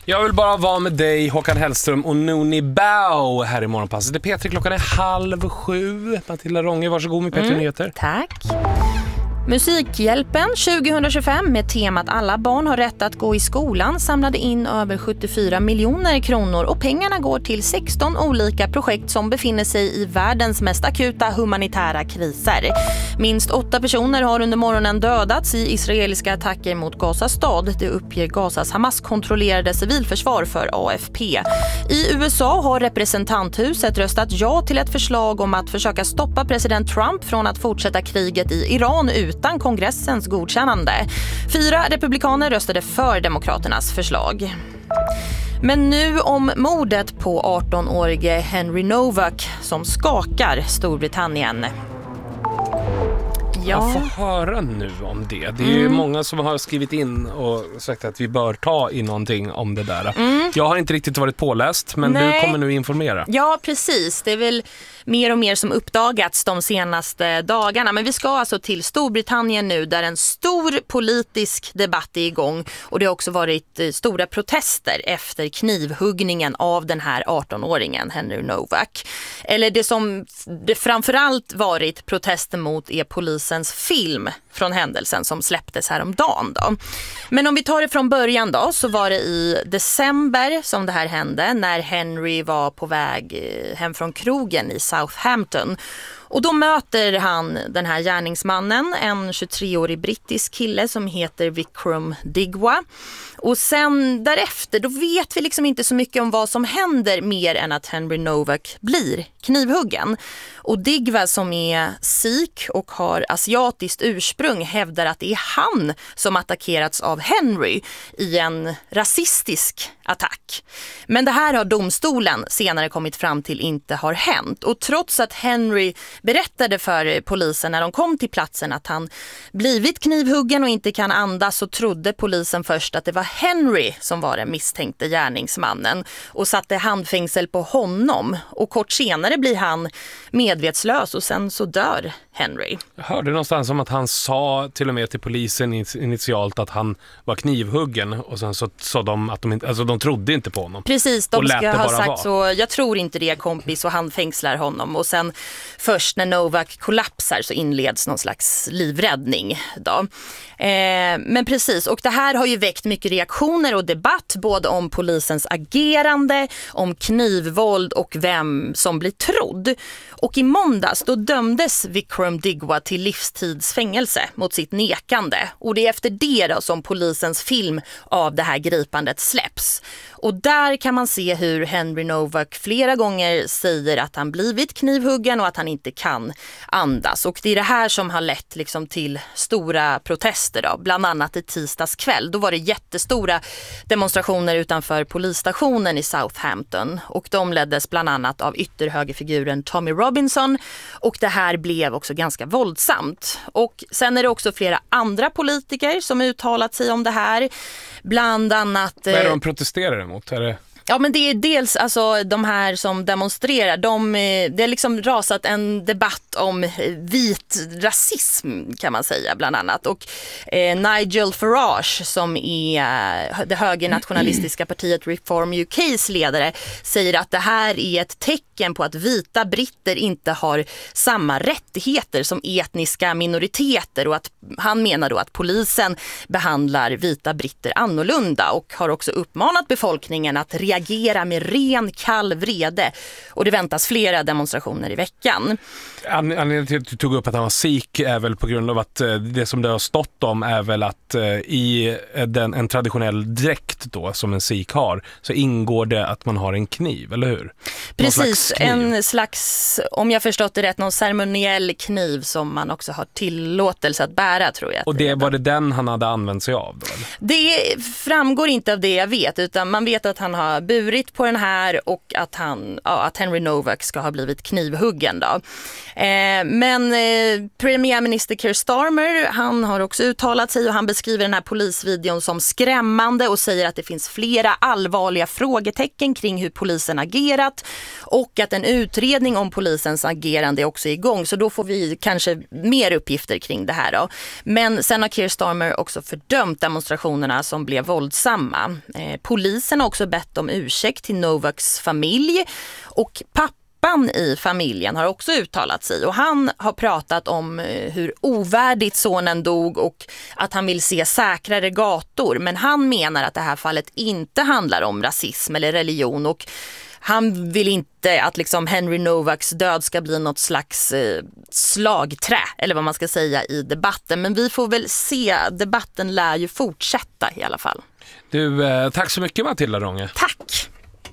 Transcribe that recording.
Jag vill bara vara med dig, Håkan Hellström och Noni Bao här i Morgonpasset. Det är P3, klockan är 6:30. Matilda Rånge, varsågod med P3 Nyheter. Tack. Musikhjälpen 2025 med temat alla barn har rätt att gå i skolan samlade in över 74 miljoner kronor och pengarna går till 16 olika projekt som befinner sig i världens mest akuta humanitära kriser. Minst 8 personer har under morgonen dödats i israeliska attacker mot Gaza stad. Det uppger Gazas Hamas-kontrollerade civilförsvar för AFP. I USA har representanthuset röstat ja till ett förslag om att försöka stoppa president Trump från att fortsätta kriget i Iran utan kongressens godkännande. 4 republikaner röstade för demokraternas förslag. Men nu om mordet på 18-årige Henry Novak som skakar Storbritannien. Jag får höra nu om det. Det är ju många som har skrivit in och sagt att vi bör ta i någonting om det där. Jag har inte riktigt varit påläst, men du kommer nu informera. Ja, precis. Det är väl mer och mer som uppdagats de senaste dagarna. Men vi ska alltså till Storbritannien nu där en stor politisk debatt är igång. Och det har också varit stora protester efter knivhuggningen av den här 18-åringen, Henry Novak. Eller det som det framförallt varit protester mot är polisens film från händelsen som släpptes häromdagen då. Men om vi tar det från början då, så var det i december som det här hände när Henry var på väg hem från krogen i Southampton. Och då möter han den här gärningsmannen, en 23-årig brittisk kille som heter Vikram Digwa. Och sen därefter, då vet vi liksom inte så mycket om vad som händer mer än att Henry Novak blir knivhuggen. Och Digwa som är sikh och har asiatiskt ursprung hävdar att det är han som attackerats av Henry i en rasistisk attack. Men det här har domstolen senare kommit fram till inte har hänt. Och trots att Henry berättade för polisen när de kom till platsen att han blivit knivhuggen och inte kan andas, så trodde polisen först att det var Henry som var den misstänkte gärningsmannen och satte handfängsel på honom. Och kort senare blir han medvetslös och sen så dör Henry. Jag hörde någonstans om att han sa till och med till polisen initialt att han var knivhuggen och sen så sa de att de trodde inte på honom. Precis, de ska ha sagt så, jag tror inte det kompis, och han fängslar honom. Och sen först när Novak kollapsar så inleds någon slags livräddning då. Men precis, och det här har ju väckt mycket reaktioner och debatt både om polisens agerande, om knivvåld och vem som blir trodd. Och i måndags då dömdes Vikram Digwa till livstidsfängelse mot sitt nekande. Och det är efter det då som polisens film av det här gripandet släpps. Och där kan man se hur Henry Novak flera gånger säger att han blivit knivhuggen och att han inte kan andas. Och det är det här som har lett liksom till stora protester då. Bland annat i tisdags kväll. Då var det jättestora demonstrationer utanför polisstationen i Southampton. Och de leddes bland annat av ytterhögerfiguren Tommy Robinson. Och det här blev också ganska våldsamt. Och sen är det också flera andra politiker som uttalat sig om det här. Bland annat... Vad är det de protesterar emot? Är det... Ja, men det är dels alltså de här som demonstrerar. Det har liksom rasat en debatt om vit rasism kan man säga bland annat. Och Nigel Farage som är det högernationalistiska partiet Reform UKs ledare säger att det här är ett tecken på att vita britter inte har samma rättigheter som etniska minoriteter, och att han menar då att polisen behandlar vita britter annorlunda, och har också uppmanat befolkningen att reagera med ren kall vrede. Och det väntas flera demonstrationer i veckan. Anledningen till att du tog upp att han var sikh är väl på grund av att det som det har stått om är väl att i en traditionell dräkt då som en sikh har så ingår det att man har en kniv, eller hur? Precis, en slags, om jag förstått det rätt, någon ceremoniell kniv som man också har tillåtelse att bära, tror jag. Och var det den han hade använt sig av då? Eller? Det framgår inte av det jag vet, utan man vet att han har burit på den här och att Henry Novak ska ha blivit knivhuggen då. Men premiärminister Keir Starmer, han har också uttalat sig och han beskriver den här polisvideon som skrämmande och säger att det finns flera allvarliga frågetecken kring hur polisen agerat och att en utredning om polisens agerande är också igång. Så då får vi kanske mer uppgifter kring det här då. Men sen har Keir Starmer också fördömt demonstrationerna som blev våldsamma. Polisen har också bett om ursäkt till Novaks familj och pappan i familjen har också uttalat sig och han har pratat om hur ovärdigt sonen dog och att han vill se säkrare gator, men han menar att det här fallet inte handlar om rasism eller religion och han vill inte att liksom Henry Novaks död ska bli något slags slagträ eller vad man ska säga i debatten, men vi får väl se, debatten lär ju fortsätta i alla fall. Du, tack så mycket Matilda Ronge. Tack!